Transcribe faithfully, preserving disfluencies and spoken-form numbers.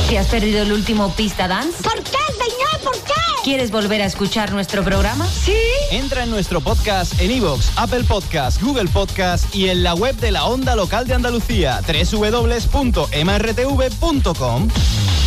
¿Te has perdido el último Pista Dance? ¿Por qué, señor? ¿Por qué? ¿Quieres volver a escuchar nuestro programa? Sí. Entra en nuestro podcast en iVoox, Apple Podcast, Google Podcast y en la web de la Onda Local de Andalucía, doble u doble u doble u punto m r t v punto com.